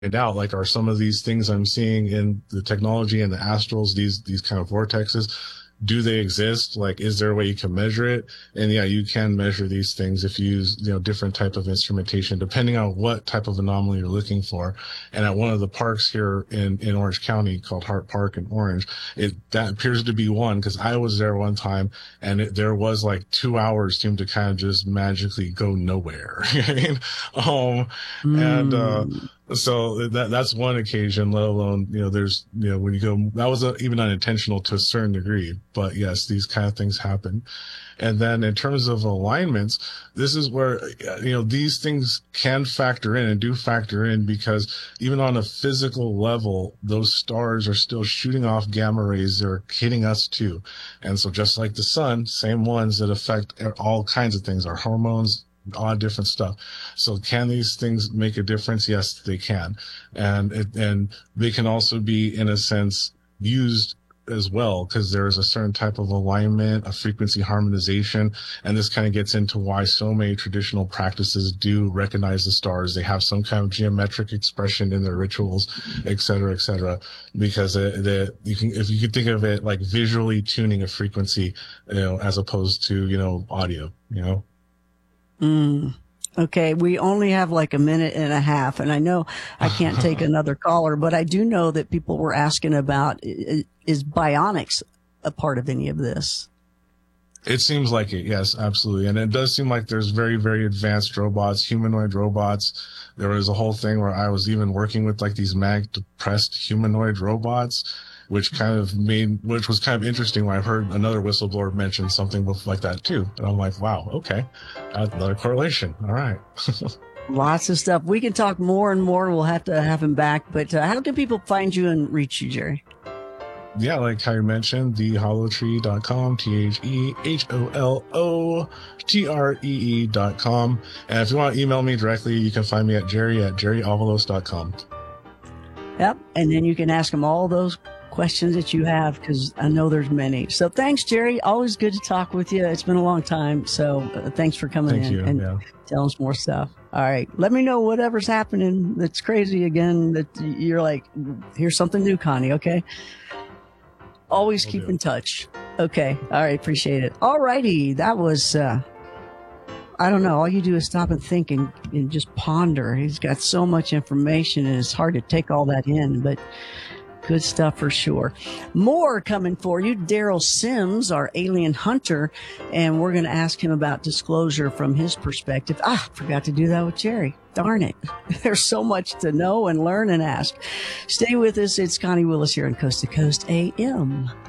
out, like, are some of these things I'm seeing in the technology and the astrals, these kind of vortexes, do they exist? Like, is there a way you can measure it? And yeah, you can measure these things if you use, different type of instrumentation, depending on what type of anomaly you're looking for. And at one of the parks here in Orange County called Hart Park in Orange, that appears to be one, because I was there one time and there was like 2 hours seemed to kind of just magically go nowhere. I mean, and, Mm. so that's one occasion, let alone, there's, when you go, that was even unintentional to a certain degree, but yes, these kind of things happen. And then in terms of alignments, this is where, these things can factor in and do factor in, because even on a physical level, those stars are still shooting off gamma rays. They're hitting us too. And so just like the sun, same ones that affect all kinds of things, our hormones, all different stuff. So can these things make a difference? Yes, they can. And they can also be, in a sense, used as well, because there is a certain type of alignment, a frequency harmonization. And this kind of gets into why so many traditional practices do recognize the stars. They have some kind of geometric expression in their rituals, et cetera, because if you could think of it like visually tuning a frequency, as opposed to, audio. Mm. Okay, we only have like a minute and a half, and I know I can't take another caller, but I do know that people were asking about, is bionics a part of any of this? It seems like it, yes, absolutely. And it does seem like there's very, very advanced robots, humanoid robots. There was a whole thing where I was even working with like these mag-depressed humanoid robots, which was kind of interesting when I heard another whistleblower mention something like that too. And I'm like, wow, okay, another correlation. All right. Lots of stuff. We can talk more and more. We'll have to have him back. But how can people find you and reach you, Jerry? Yeah, like how you mentioned, thehollotree.com, TheHollotree.com. And if you want to email me directly, you can find me at jerryavalos.com. Yep. And then you can ask him all those questions that you have, because I know there's many. So thanks, Jerry. Always good to talk with you. It's been a long time. So thanks for coming in and telling us more stuff. All right. Let me know whatever's happening that's crazy again, that you're like, here's something new, Connie. Okay. Always keep in touch. Okay. All right. Appreciate it. All righty. That was, I don't know. All you do is stop and think and just ponder. He's got so much information and it's hard to take all that in, but good stuff for sure. More coming for you. Daryl Sims, our alien hunter, and we're going to ask him about disclosure from his perspective. Forgot to do that with Jerry. Darn it. There's so much to know and learn and ask. Stay with us. It's Connie Willis here on Coast to Coast AM.